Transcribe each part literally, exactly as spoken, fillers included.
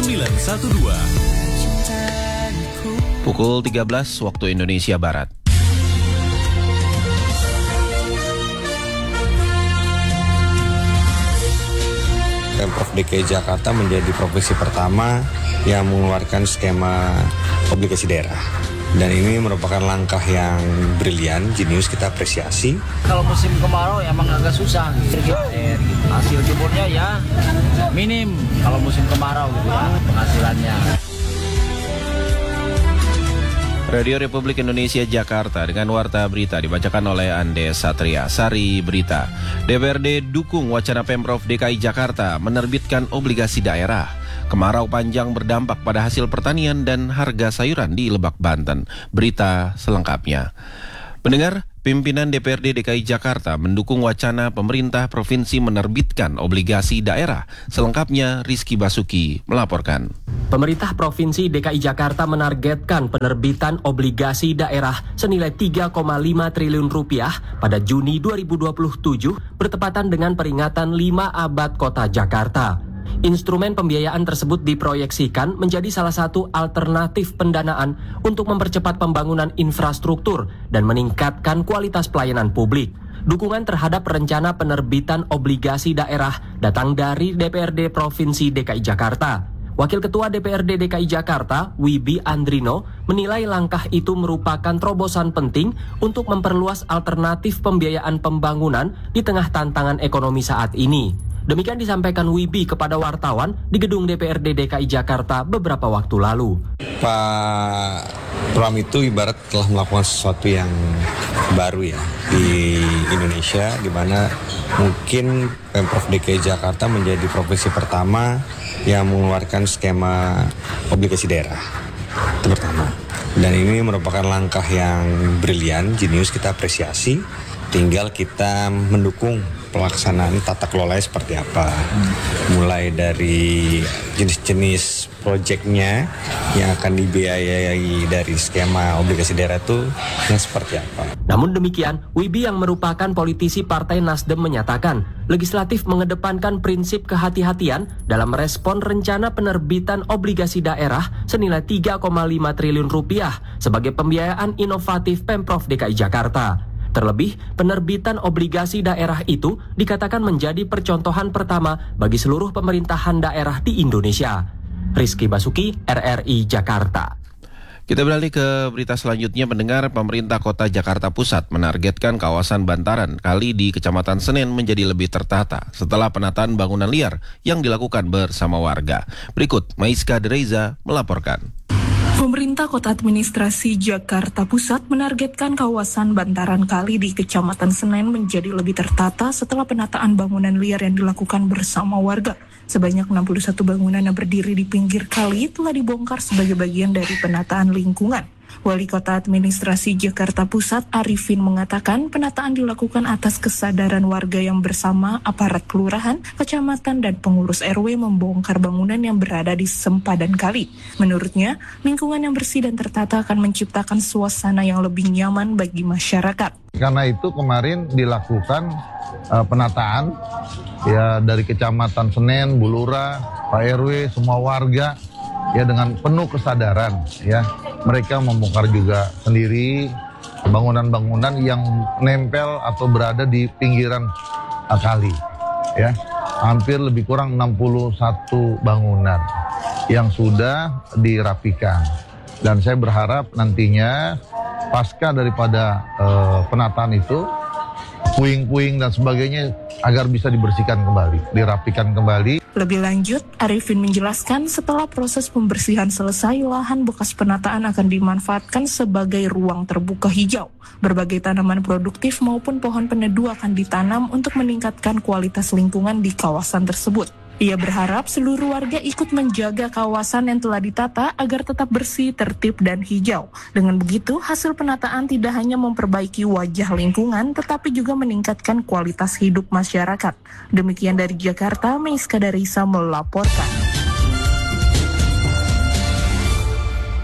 sembilan satu dua. Pukul tiga belas waktu Indonesia Barat. Pemprov D K I Jakarta menjadi provinsi pertama yang mengeluarkan skema obligasi daerah. Dan ini merupakan langkah yang brilian, jenius, kita apresiasi. Kalau musim kemarau emang agak susah gitu. Air, gitu. Hasil jebolnya ya minim kalau musim kemarau gitu ya penghasilannya. Radio Republik Indonesia Jakarta dengan Warta Berita dibacakan oleh Ande Satria. Sari Berita. D P R D dukung wacana Pemprov D K I Jakarta menerbitkan obligasi daerah. Kemarau panjang berdampak pada hasil pertanian dan harga sayuran di Lebak, Banten. Berita selengkapnya. Pendengar, pimpinan D P R D D K I Jakarta mendukung wacana pemerintah provinsi menerbitkan obligasi daerah. Selengkapnya Rizky Basuki melaporkan. Pemerintah Provinsi D K I Jakarta menargetkan penerbitan obligasi daerah senilai tiga koma lima triliun rupiah pada Juni dua ribu dua puluh tujuh bertepatan dengan peringatan lima abad Kota Jakarta. Instrumen pembiayaan tersebut diproyeksikan menjadi salah satu alternatif pendanaan untuk mempercepat pembangunan infrastruktur dan meningkatkan kualitas pelayanan publik. Dukungan terhadap rencana penerbitan obligasi daerah datang dari D P R D Provinsi D K I Jakarta. Wakil Ketua D P R D D K I Jakarta, Wibi Andrino, menilai langkah itu merupakan terobosan penting untuk memperluas alternatif pembiayaan pembangunan di tengah tantangan ekonomi saat ini. Demikian disampaikan Wibi kepada wartawan di gedung D P R D D K I Jakarta beberapa waktu lalu. Pak Pram itu ibarat telah melakukan sesuatu yang baru ya di Indonesia, di mana mungkin Pemprov D K I Jakarta menjadi provinsi pertama yang mengeluarkan skema obligasi daerah. Itu pertama. Dan ini merupakan langkah yang brilian, jenius, kita apresiasi. Tinggal kita mendukung pelaksanaan tata kelolanya seperti apa. Mulai dari jenis-jenis proyeknya yang akan dibiayai dari skema obligasi daerah itu yang seperti apa. Namun demikian, Wibi yang merupakan politisi Partai Nasdem menyatakan, legislatif mengedepankan prinsip kehati-hatian dalam merespon rencana penerbitan obligasi daerah senilai tiga koma lima triliun rupiah sebagai pembiayaan inovatif Pemprov D K I Jakarta. Terlebih, penerbitan obligasi daerah itu dikatakan menjadi percontohan pertama bagi seluruh pemerintahan daerah di Indonesia. Rizky Basuki, R R I Jakarta. Kita beralih ke berita selanjutnya. Pendengar, pemerintah Kota Jakarta Pusat menargetkan kawasan bantaran kali di Kecamatan Senen menjadi lebih tertata setelah penataan bangunan liar yang dilakukan bersama warga. Berikut Maiska Dereza melaporkan. Pemerintah Kota Administrasi Jakarta Pusat menargetkan kawasan bantaran kali di Kecamatan Senen menjadi lebih tertata setelah penataan bangunan liar yang dilakukan bersama warga. Sebanyak enam puluh satu bangunan yang berdiri di pinggir kali telah dibongkar sebagai bagian dari penataan lingkungan. Wali Kota Administrasi Jakarta Pusat Arifin mengatakan penataan dilakukan atas kesadaran warga yang bersama aparat kelurahan, kecamatan, dan pengurus R W membongkar bangunan yang berada di sempadan kali. Menurutnya, lingkungan yang bersih dan tertata akan menciptakan suasana yang lebih nyaman bagi masyarakat. Karena itu kemarin dilakukan uh, penataan ya dari Kecamatan Senen, Bulura, Pak R W, semua warga ya dengan penuh kesadaran ya. Mereka membongkar juga sendiri bangunan-bangunan yang nempel atau berada di pinggiran uh, kali ya. Hampir lebih kurang enam puluh satu bangunan yang sudah dirapikan. Dan saya berharap nantinya pasca daripada uh, penataan itu, puing-puing dan sebagainya agar bisa dibersihkan kembali, dirapikan kembali. Lebih lanjut, Arifin menjelaskan setelah proses pembersihan selesai, lahan bekas penataan akan dimanfaatkan sebagai ruang terbuka hijau. Berbagai tanaman produktif maupun pohon peneduh akan ditanam untuk meningkatkan kualitas lingkungan di kawasan tersebut. Ia berharap seluruh warga ikut menjaga kawasan yang telah ditata agar tetap bersih, tertib, dan hijau. Dengan begitu, hasil penataan tidak hanya memperbaiki wajah lingkungan, tetapi juga meningkatkan kualitas hidup masyarakat. Demikian dari Jakarta, Maiska Darisa melaporkan.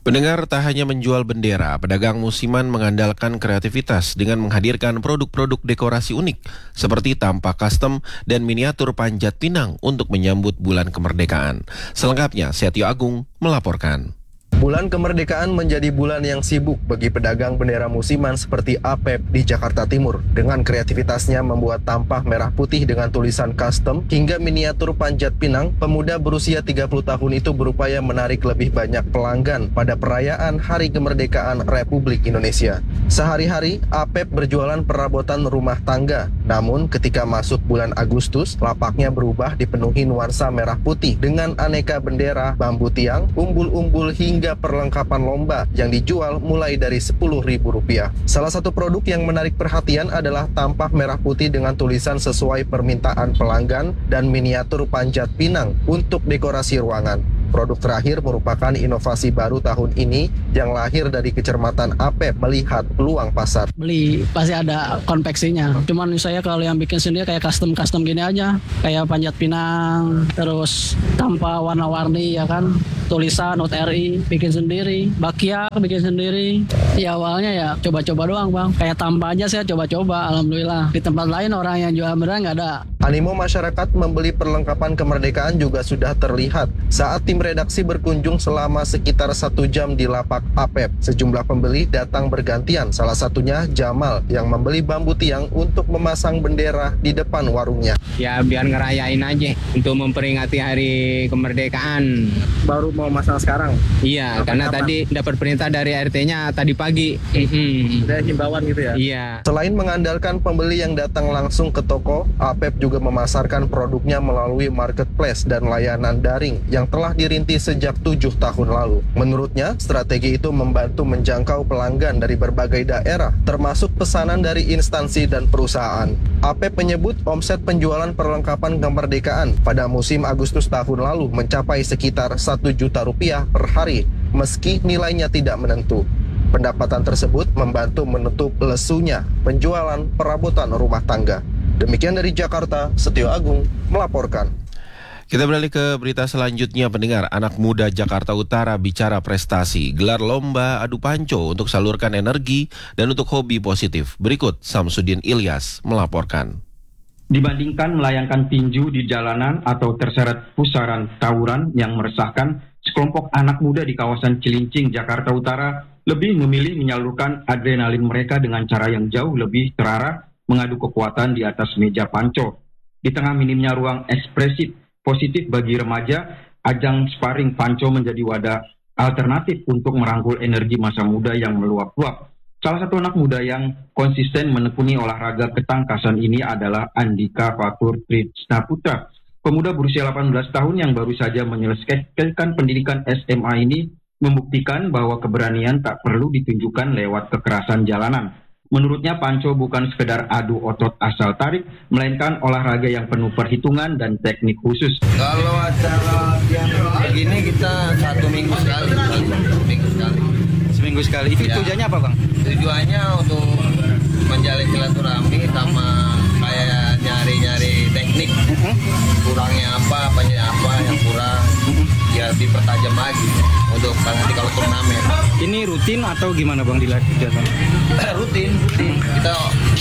Pendengar, tak hanya menjual bendera, pedagang musiman mengandalkan kreativitas dengan menghadirkan produk-produk dekorasi unik seperti tampah custom dan miniatur panjat pinang untuk menyambut bulan kemerdekaan. Selengkapnya, Setio Agung melaporkan. Bulan kemerdekaan menjadi bulan yang sibuk bagi pedagang bendera musiman seperti A P E P di Jakarta Timur. Dengan kreativitasnya membuat tampah merah putih dengan tulisan custom hingga miniatur panjat pinang, pemuda berusia tiga puluh tahun itu berupaya menarik lebih banyak pelanggan pada perayaan Hari Kemerdekaan Republik Indonesia. Sehari-hari, A P E P berjualan perabotan rumah tangga. Namun ketika masuk bulan Agustus, lapaknya berubah dipenuhi nuansa merah putih dengan aneka bendera, bambu tiang, umbul-umbul hingga perlengkapan lomba yang dijual mulai dari sepuluh ribu rupiah. Salah satu produk yang menarik perhatian adalah tampah merah putih dengan tulisan sesuai permintaan pelanggan dan miniatur panjat pinang untuk dekorasi ruangan. Produk terakhir merupakan inovasi baru tahun ini yang lahir dari kecermatan A P E P melihat peluang pasar. Beli pasti ada konveksinya. Cuman saya kalau yang bikin sendiri kayak custom-custom gini aja. Kayak panjat pinang, terus tanpa warna-warni ya kan. Tulisan N O T R I bikin sendiri, bakyak bikin sendiri. Ya awalnya ya coba-coba doang bang. Kayak tanpa aja saya coba-coba, alhamdulillah. Di tempat lain orang yang jual bendera nggak ada. Animo masyarakat membeli perlengkapan kemerdekaan juga sudah terlihat saat tim redaksi berkunjung selama sekitar satu jam di lapak A P E P. Sejumlah pembeli datang bergantian, salah satunya Jamal yang membeli bambu tiang untuk memasang bendera di depan warungnya. Ya biar ngerayain aja untuk memperingati Hari Kemerdekaan. Baru mau masang sekarang? Iya, Sampai karena kapan? Tadi dapat perintah dari R T-nya tadi pagi. Mm-hmm. Ada himbauan gitu ya? Iya. Selain mengandalkan pembeli yang datang langsung ke toko, A P E P juga memasarkan produknya melalui marketplace dan layanan daring yang telah dirintis sejak tujuh tahun lalu. Menurutnya, strategi itu membantu menjangkau pelanggan dari berbagai daerah, termasuk pesanan dari instansi dan perusahaan. A P E P menyebut omset penjualan perlengkapan kemerdekaan pada musim Agustus tahun lalu mencapai sekitar satu juta rupiah per hari, meski nilainya tidak menentu. Pendapatan tersebut membantu menutup lesunya penjualan perabotan rumah tangga. Demikian dari Jakarta, Setio Agung melaporkan. Kita beralih ke berita selanjutnya, pendengar. Anak muda Jakarta Utara bicara prestasi, gelar lomba adu panco untuk salurkan energi dan untuk hobi positif. Berikut Samsudin Ilyas melaporkan. Dibandingkan melayangkan tinju di jalanan atau terseret pusaran tawuran yang meresahkan, sekelompok anak muda di kawasan Cilincing, Jakarta Utara lebih memilih menyalurkan adrenalin mereka dengan cara yang jauh lebih terarah, mengadu kekuatan di atas meja panco. Di tengah minimnya ruang ekspresif positif bagi remaja, ajang sparring panco menjadi wadah alternatif untuk merangkul energi masa muda yang meluap-luap. Salah satu anak muda yang konsisten menekuni olahraga ketangkasan ini adalah Andika Fatur Trisnaputra. Pemuda berusia delapan belas tahun yang baru saja menyelesaikan pendidikan S M A ini membuktikan bahwa keberanian tak perlu ditunjukkan lewat kekerasan jalanan. Menurutnya panco bukan sekedar adu otot asal tarik, melainkan olahraga yang penuh perhitungan dan teknik khusus. Kalau acara yang begini kita satu minggu sekali, minggu sekali. Seminggu sekali. Itu ya. Tujuannya apa bang? Tujuannya untuk menjalin silaturahmi sama kayak nyari-nyari teknik. Uh-huh. Kurangnya apa, apanya apa yang kurang, uh-huh. ya dipertajam lagi untuk nanti kalau turnamen. Ini rutin atau gimana bang dilatih? rutin, rutin. Kita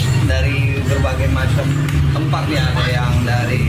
dari berbagai macam tempat ya, ada yang dari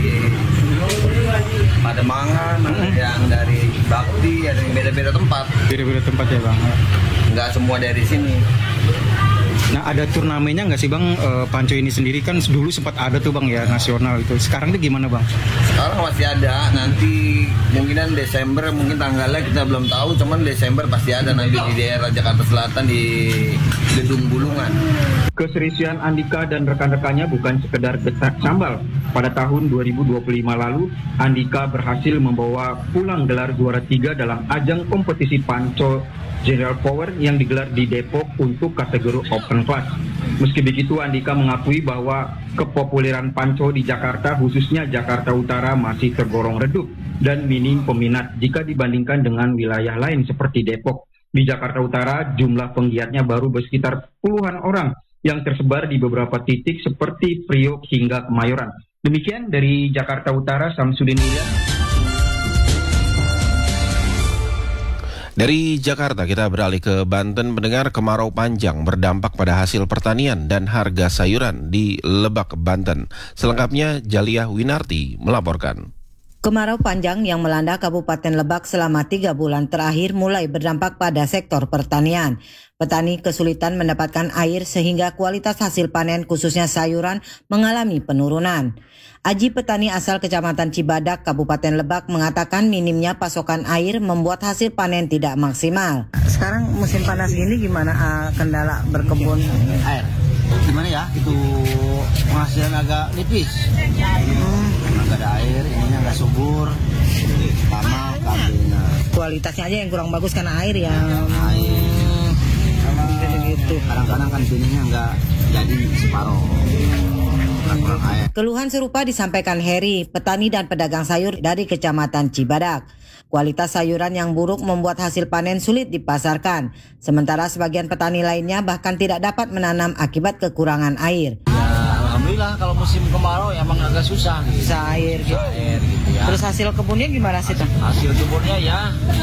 Pademangan, ada hmm. yang dari Bakti, ada yang beda-beda tempat. Beda-beda tempat ya bang? Nggak semua dari sini. Nah ada turnamennya nggak sih bang, e, panco ini sendiri kan dulu sempat ada tuh bang ya nasional itu, sekarang itu gimana bang? Sekarang masih ada, nanti mungkinan Desember, mungkin tanggalnya kita belum tahu, cuman Desember pasti ada nanti di daerah Jakarta Selatan di Gedung Bulungan. Keseriusan Andika dan rekan-rekannya bukan sekedar getak sambal. Pada tahun dua ribu dua puluh lima lalu, Andika berhasil membawa pulang gelar juara tiga dalam ajang kompetisi panco General Power yang digelar di Depok untuk kategori Open Class. Meski begitu, Andika mengakui bahwa kepopuleran panco di Jakarta, khususnya Jakarta Utara, masih tergolong redup dan minim peminat jika dibandingkan dengan wilayah lain seperti Depok. Di Jakarta Utara, jumlah penggiatnya baru bersekitar puluhan orang yang tersebar di beberapa titik seperti Priok hingga Kemayoran. Demikian dari Jakarta Utara, Samsudin Ilyas. Dari Jakarta kita beralih ke Banten. Mendengar kemarau panjang berdampak pada hasil pertanian dan harga sayuran di Lebak, Banten. Selengkapnya Jalia Winarti melaporkan. Kemarau panjang yang melanda Kabupaten Lebak selama tiga bulan terakhir mulai berdampak pada sektor pertanian. Petani kesulitan mendapatkan air sehingga kualitas hasil panen khususnya sayuran mengalami penurunan. Aji, petani asal Kecamatan Cibadak, Kabupaten Lebak, mengatakan minimnya pasokan air membuat hasil panen tidak maksimal. Sekarang musim panas gini gimana uh, kendala berkebun air? Gimana ya? Itu penghasilan agak nipis. Hmm. Agak ada air, ininya agak subur. Tanah, kabelnya. Kualitasnya aja yang kurang bagus karena air ya. Air. Gitu. Kadang-kadang kan benihnya nggak jadi separuh. Keluhan serupa disampaikan Heri, petani dan pedagang sayur dari Kecamatan Cibadak. Kualitas sayuran yang buruk membuat hasil panen sulit dipasarkan. Sementara sebagian petani lainnya bahkan tidak dapat menanam akibat kekurangan air. Ya, alhamdulillah kalau musim kemarau ya emang agak susah. Gitu. Susah air gitu. air gitu ya. Terus hasil kebunnya gimana sih? Hasil kebunnya ya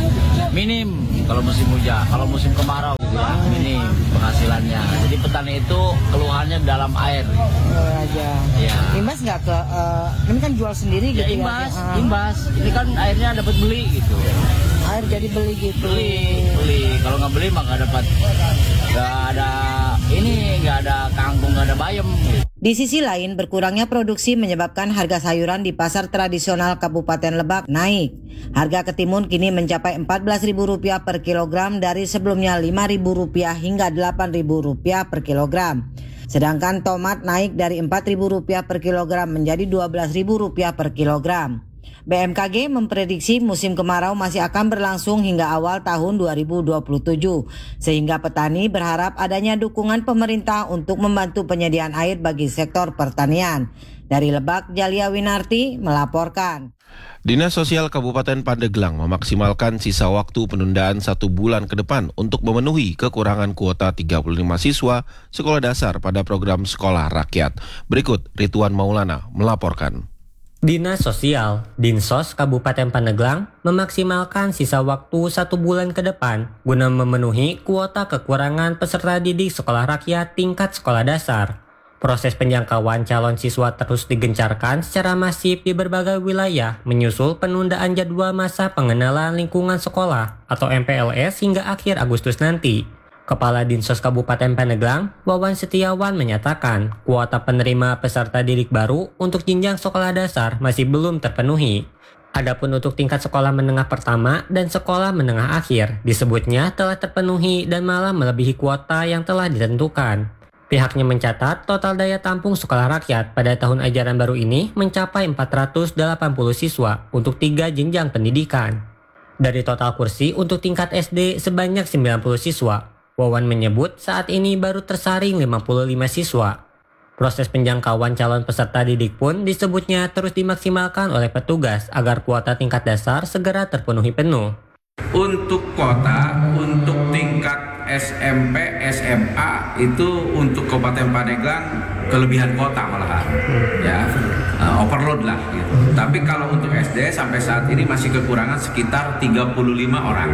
minim kalau musim hujan, kalau musim kemarau gitu ya, minim penghasilannya. Jadi petani itu keluhannya dalam air. Oh, aja. Ya. Imbas nggak ke? Uh, ini kan jual sendiri ya, gitu imbas, ya? Imbas. Ini kan airnya dapat beli gitu. Air jadi beli gitu. Beli, beli. Kalau nggak beli mah nggak dapat. Nggak ada ini, nggak ada kangkung, nggak ada bayam. Gitu. Di sisi lain, berkurangnya produksi menyebabkan harga sayuran di pasar tradisional Kabupaten Lebak naik. Harga ketimun kini mencapai empat belas ribu rupiah per kilogram dari sebelumnya lima ribu rupiah hingga delapan ribu rupiah per kilogram. Sedangkan tomat naik dari empat ribu rupiah per kilogram menjadi dua belas ribu rupiah per kilogram. B M K G memprediksi musim kemarau masih akan berlangsung hingga awal tahun dua ribu dua puluh tujuh, sehingga petani berharap adanya dukungan pemerintah untuk membantu penyediaan air bagi sektor pertanian. Dari Lebak, Jalia Winarti melaporkan. Dinas Sosial Kabupaten Pandeglang memaksimalkan sisa waktu penundaan satu bulan ke depan untuk memenuhi kekurangan kuota tiga puluh lima siswa sekolah dasar pada program Sekolah Rakyat. Berikut Ridwan Maulana melaporkan. Dinas Sosial, Dinsos Kabupaten Pandeglang memaksimalkan sisa waktu satu bulan ke depan guna memenuhi kuota kekurangan peserta didik sekolah rakyat tingkat sekolah dasar. Proses penjangkauan calon siswa terus digencarkan secara masif di berbagai wilayah menyusul penundaan jadwal masa pengenalan lingkungan sekolah atau M P L S hingga akhir Agustus nanti. Kepala Dinsos Kabupaten Pandeglang, Wawan Setiawan menyatakan kuota penerima peserta didik baru untuk jenjang sekolah dasar masih belum terpenuhi. Adapun untuk tingkat sekolah menengah pertama dan sekolah menengah akhir disebutnya telah terpenuhi dan malah melebihi kuota yang telah ditentukan. Pihaknya mencatat total daya tampung sekolah rakyat pada tahun ajaran baru ini mencapai empat ratus delapan puluh siswa untuk tiga jenjang pendidikan. Dari total kursi untuk tingkat S D sebanyak sembilan puluh siswa, Wawan menyebut saat ini baru tersaring lima puluh lima siswa. Proses penjangkauan calon peserta didik pun disebutnya terus dimaksimalkan oleh petugas agar kuota tingkat dasar segera terpenuhi penuh. Untuk kuota, untuk tingkat S M P, S M A itu untuk Kabupaten Pandeglang kelebihan kuota malahan, ya uh, overload lah gitu. Tapi kalau untuk S D sampai saat ini masih kekurangan sekitar tiga puluh lima orang.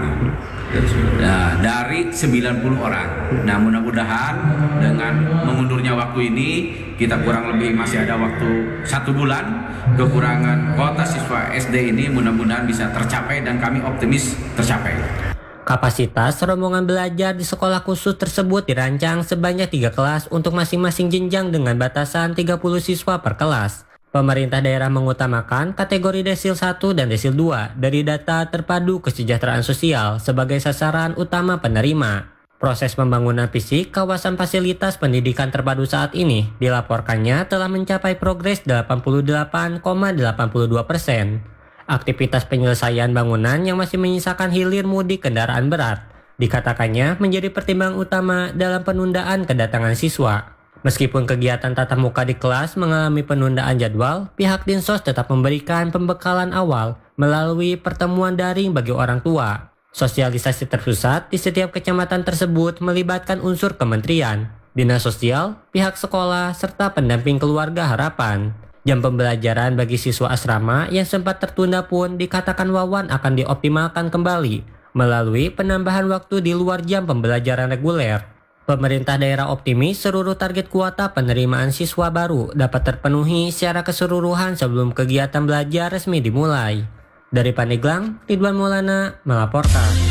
Nah, dari sembilan puluh orang. Nah, mudah-mudahan dengan mengundurnya waktu ini kita kurang lebih masih ada waktu satu bulan kekurangan kuota siswa S D ini mudah-mudahan bisa tercapai dan kami optimis tercapai. Kapasitas rombongan belajar di sekolah khusus tersebut dirancang sebanyak tiga kelas untuk masing-masing jenjang dengan batasan tiga puluh siswa per kelas. Pemerintah daerah mengutamakan kategori desil satu dan desil dua dari data terpadu kesejahteraan sosial sebagai sasaran utama penerima. Proses pembangunan fisik kawasan fasilitas pendidikan terpadu saat ini dilaporkannya telah mencapai progres delapan puluh delapan koma delapan dua persen. Aktivitas penyelesaian bangunan yang masih menyisakan hilir mudik kendaraan berat dikatakannya menjadi pertimbangan utama dalam penundaan kedatangan siswa. Meskipun kegiatan tatap muka di kelas mengalami penundaan jadwal, pihak Dinsos tetap memberikan pembekalan awal melalui pertemuan daring bagi orang tua. Sosialisasi terpusat di setiap kecamatan tersebut melibatkan unsur kementerian, dinas sosial, pihak sekolah, serta pendamping keluarga harapan. Jam pembelajaran bagi siswa asrama yang sempat tertunda pun dikatakan Wawan akan dioptimalkan kembali melalui penambahan waktu di luar jam pembelajaran reguler. Pemerintah daerah optimis seluruh target kuota penerimaan siswa baru dapat terpenuhi secara keseluruhan sebelum kegiatan belajar resmi dimulai. Dari Pandeglang, Ridwan Maulana melaporkan.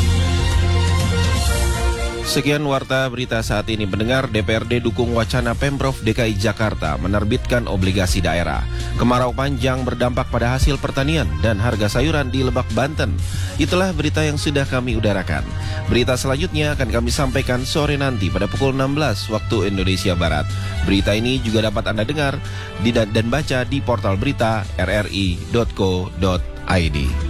Sekian warta berita saat ini. Pendengar, D P R D dukung wacana Pemprov D K I Jakarta menerbitkan obligasi daerah. Kemarau panjang berdampak pada hasil pertanian dan harga sayuran di Lebak, Banten. Itulah berita yang sudah kami udarakan. Berita selanjutnya akan kami sampaikan sore nanti pada pukul enam belas waktu Indonesia Barat. Berita ini juga dapat Anda dengar di dan baca di portal berita r r i dot co dot i d.